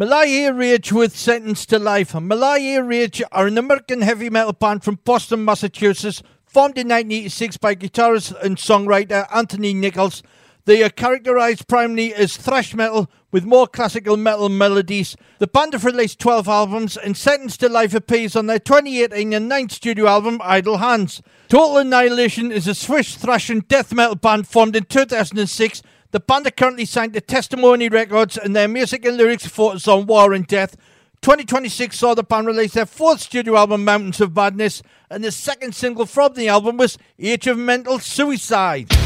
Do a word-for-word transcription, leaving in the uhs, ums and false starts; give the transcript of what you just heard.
Malaya Rage with Sentenced to Life. Malaya Rage are an American heavy metal band from Boston, Massachusetts, formed in nineteen eighty-six by guitarist and songwriter Anthony Nichols. They are characterised primarily as thrash metal with more classical metal melodies. The band have released twelve albums, and Sentenced to Life appears on their twenty eighteen and ninth studio album, Idle Hands. Total Annihilation is a Swiss thrash and death metal band formed in two thousand six. The band are currently signed to Testimony Records, and their music and lyrics focus on war and death. twenty twenty-six saw the band release their fourth studio album, Mountains of Madness, and the second single from the album was Age of Mental Suicide.